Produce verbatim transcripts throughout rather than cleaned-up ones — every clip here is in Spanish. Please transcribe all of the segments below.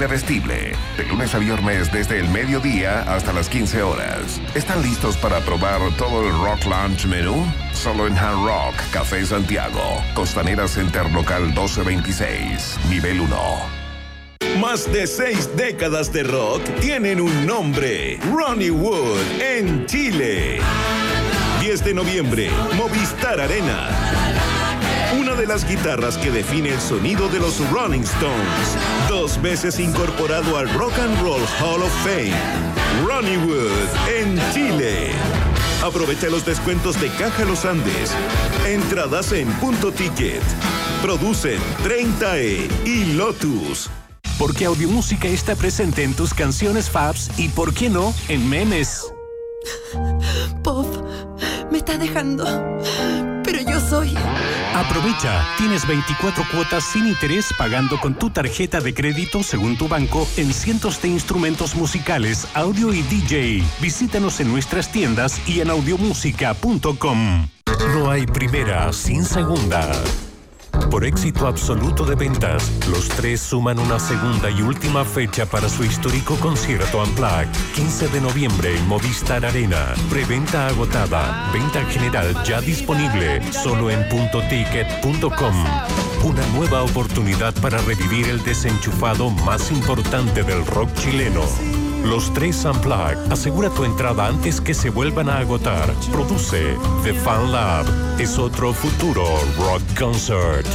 de vestible. De lunes a viernes desde el mediodía hasta las quince horas. ¿Están listos para probar todo el Rock Lounge menú? Solo en Hard Rock, Café Santiago, Costanera Center Local doce veintiséis, nivel uno. Más de seis décadas de rock tienen un nombre: Ronnie Wood en Chile. diez de noviembre, Movistar Arena. Una de las guitarras que define el sonido de los Rolling Stones. Dos veces incorporado al Rock and Roll Hall of Fame. Ronnie Wood en Chile. Aprovecha los descuentos de Caja Los Andes. Entradas en Punto Ticket. Producen treinta E y Lotus. Porque Audiomúsica está presente en tus canciones faves y, ¿por qué no?, en memes. Pop, me estás dejando, pero yo soy... Aprovecha, tienes veinticuatro cuotas sin interés pagando con tu tarjeta de crédito según tu banco en cientos de instrumentos musicales, audio y D J. Visítanos en nuestras tiendas y en audiomúsica punto com. No hay primera sin segunda. Por éxito absoluto de ventas, los tres suman una segunda y última fecha para su histórico concierto Unplugged. quince de noviembre en Movistar Arena. Preventa agotada. Venta general ya disponible. Solo en punto ticket punto com. Una nueva oportunidad para revivir el desenchufado más importante del rock chileno. Los tres Unplugged. Asegura tu entrada antes que se vuelvan a agotar. Produce The Fan Lab. Es otro futuro rock concert.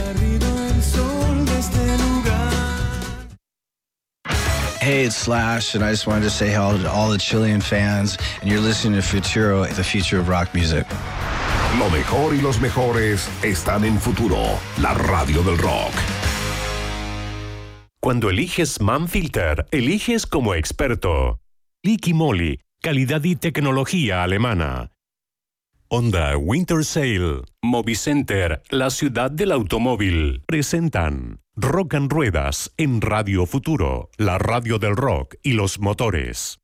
Hey, it's Slash, and I just wanted to say hello to all the Chilean fans, and you're listening to Futuro, the future of rock music. Lo mejor y los mejores están en Futuro, la radio del rock. Cuando eliges Manfilter, eliges como experto. Liqui Moly, calidad y tecnología alemana. Honda Winter Sale, Movicenter, la ciudad del automóvil, presentan Rock and Ruedas en Radio Futuro, la radio del rock y los motores.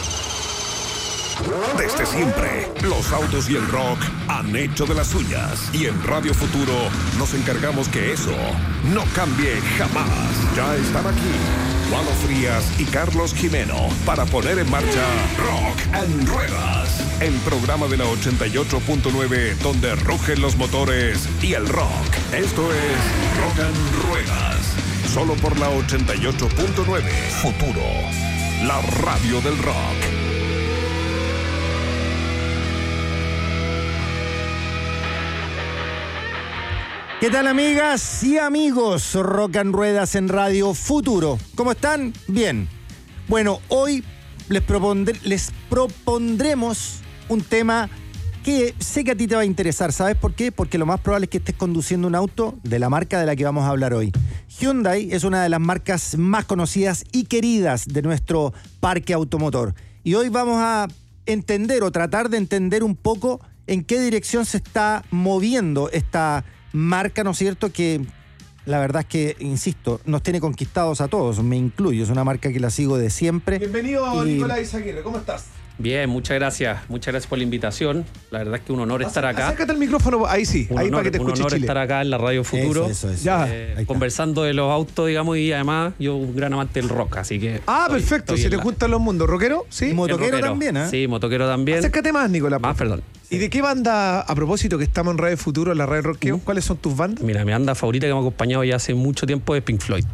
Desde siempre, los autos y el rock han hecho de las suyas. Y en Radio Futuro nos encargamos que eso no cambie jamás. Ya están aquí Juan Frías y Carlos Jimeno para poner en marcha Rock and Ruedas, el programa de la ochenta y ocho punto nueve donde rugen los motores y el rock. Esto es Rock and Ruedas, solo por la ochenta y ocho punto nueve. Futuro, la radio del rock. ¿Qué tal, amigas y amigos? Rock and Ruedas en Radio Futuro. ¿Cómo están? Bien. Bueno, hoy les, propondré, les propondremos un tema que sé que a ti te va a interesar. ¿Sabes por qué? Porque lo más probable es que estés conduciendo un auto de la marca de la que vamos a hablar hoy. Hyundai es una de las marcas más conocidas y queridas de nuestro parque automotor. Y hoy vamos a entender o tratar de entender un poco en qué dirección se está moviendo esta marca, ¿no es cierto?, que la verdad es que, insisto, nos tiene conquistados a todos, me incluyo, es una marca que la sigo de siempre. Bienvenido, y... Nicolás Izaguirre, ¿cómo estás? Bien, muchas gracias, muchas gracias por la invitación. La verdad es que un honor estar acá. Acércate al micrófono, ahí sí, un ahí honor, para que te escuche Un honor Chile. estar acá en la Radio Futuro, eso, eso, eso. Ya. Eh, conversando de los autos, digamos, y además yo un gran amante del rock, así que... Ah, estoy, perfecto, estoy si en te la... juntan los mundos. ¿Rockero? ¿Sí? Y motoquero rockero. también, ¿eh? Sí, motoquero también. Acércate más, Nicolás. Más, perdón. ¿Y de qué banda, a propósito que estamos en Radio Futuro, la Radio Rock, ¿Mm? cuáles son tus bandas? Mira, mi banda favorita que me ha acompañado ya hace mucho tiempo es Pink Floyd.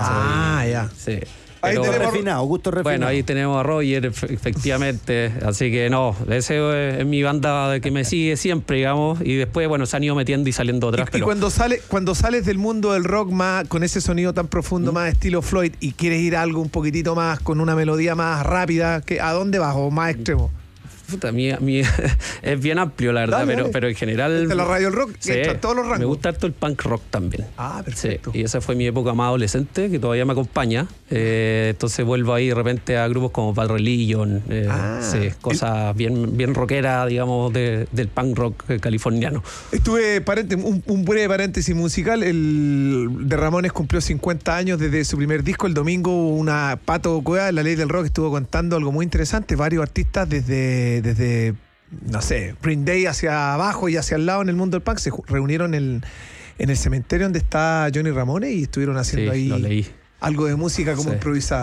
Ah, ya. Sí. Ahí Pero- tenemos- Refinado, gusto refinado. Bueno, ahí tenemos a Roger, efe- efectivamente. Así que no, ese es mi banda que me sigue siempre, digamos. Y después, bueno, se han ido metiendo y saliendo otras. Y, pero y cuando, sale, cuando sales del mundo del rock más con ese sonido tan profundo, ¿Mm? más estilo Floyd, y quieres ir a algo un poquitito más, con una melodía más rápida, ¿qué- ¿a dónde vas? ¿O más extremo? puta, mi, mi, es bien amplio, la verdad, Dale, pero, dale. pero en general. De la radio del rock, sí, entra en todos los rangos. me gusta harto el punk rock también. Ah, perfecto. Sí, y esa fue mi época más adolescente, que todavía me acompaña. Eh, entonces vuelvo ahí de repente a grupos como Bad Religion, eh, Ah, sí, cosas bien, bien rockeras, digamos, de, del punk rock eh, californiano. Estuve, parente- un, un breve paréntesis musical, el de Ramones cumplió cincuenta años desde su primer disco. El domingo hubo una Pato Cueva, La Ley del Rock, estuvo contando algo muy interesante. Varios artistas desde, desde no sé, Green Day hacia abajo y hacia el lado en el mundo del punk se ju- reunieron en, en el cementerio donde está Johnny Ramones y estuvieron haciendo Sí, ahí lo leí. algo de música como Sí. improvisada.